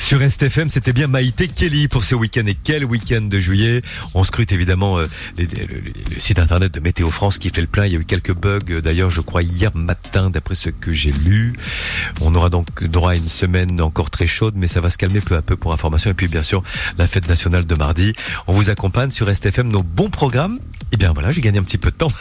Sur STFM, c'était bien Maïté Kelly pour ce week-end. Et quel week-end de juillet. On scrute évidemment le site internet de Météo France qui fait le plein. Il y a eu quelques bugs d'ailleurs, je crois, hier matin d'après ce que j'ai lu. On aura donc droit à une semaine encore très chaude, mais ça va se calmer peu à peu pour information. Et puis bien sûr, la fête nationale de mardi. On vous accompagne sur STFM, nos bons programmes. Et bien voilà, j'ai gagné un petit peu de temps.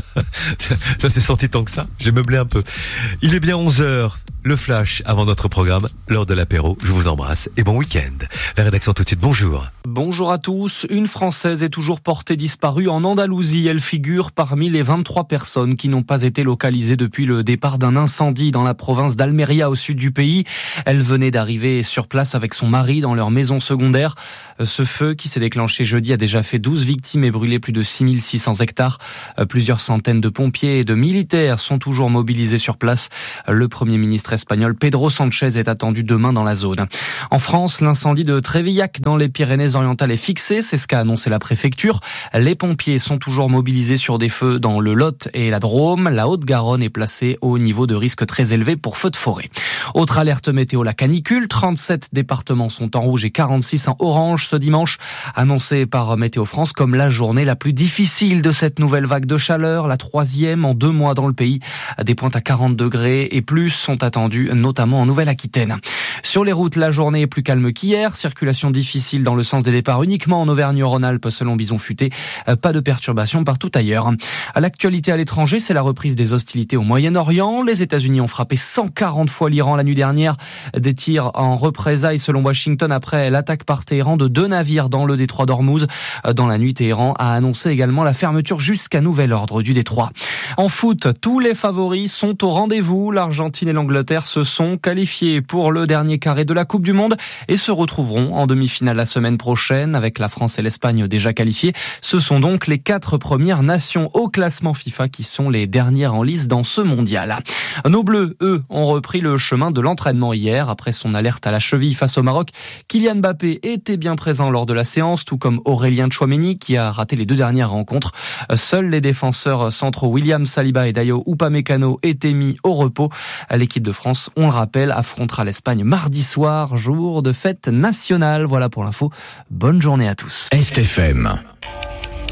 Ça s'est senti tant que ça. J'ai meublé un peu. Il est bien 11h. Le flash avant notre programme, l'heure de l'apéro. Je vous embrasse et bon week-end. La rédaction tout de suite, bonjour. Bonjour à tous. Une Française est toujours portée disparue en Andalousie. Elle figure parmi les 23 personnes qui n'ont pas été localisées depuis le départ d'un incendie dans la province d'Almeria au sud du pays. Elle venait d'arriver sur place avec son mari dans leur maison secondaire. Ce feu qui s'est déclenché jeudi a déjà fait 12 victimes et brûlé plus de 6600 hectares. Plusieurs centaines de pompiers et de militaires sont toujours mobilisés sur place. Le Premier ministre espagnol Pedro Sánchez est attendu demain dans la zone. En France, l'incendie de Trévillac dans les Pyrénées-Orientales est fixé, c'est ce qu'a annoncé la préfecture. Les pompiers sont toujours mobilisés sur des feux dans le Lot et la Drôme. La Haute-Garonne est placée au niveau de risque très élevé pour feux de forêt. Autre alerte météo, la canicule. 37 départements sont en rouge et 46 en orange ce dimanche, annoncé par Météo France comme la journée la plus difficile de cette nouvelle vague de chaleur, la 3e en 2 mois dans le pays. Des pointes à 40 degrés et plus sont attendues, notamment en Nouvelle-Aquitaine. Sur les routes, la journée est plus calme qu'hier. Circulation difficile dans le sens des départs uniquement en Auvergne-Rhône-Alpes selon Bison Futé. Pas de perturbations partout ailleurs. L'actualité à l'étranger, c'est la reprise des hostilités au Moyen-Orient. Les États-Unis ont frappé 140 fois l'Iran la nuit dernière. Des tirs en représailles selon Washington après l'attaque par Téhéran de 2 navires dans le détroit d'Ormuz. Dans la nuit, Téhéran a annoncé également la fermeture jusqu'à nouvel ordre du détroit. En foot, tous les favoris sont au rendez-vous. L'Argentine et l'Angleterre se sont qualifiés pour le dernier carré de la Coupe du Monde et se retrouveront en demi-finale la semaine prochaine avec la France et l'Espagne déjà qualifiées. Ce sont donc les 4 premières nations au classement FIFA qui sont les dernières en lice dans ce mondial. Nos Bleus, eux, ont repris le chemin de l'entraînement hier après son alerte à la cheville face au Maroc. Kylian Mbappé était bien présent lors de la séance, tout comme Aurélien Tchouaméni qui a raté les 2 dernières rencontres. Seuls les défenseurs centraux William Saliba et Dayo Upamecano étaient mis au repos. L'équipe de France, on le rappelle, affrontera l'Espagne mardi soir, jour de fête nationale. Voilà pour l'info. Bonne journée à tous. STFM.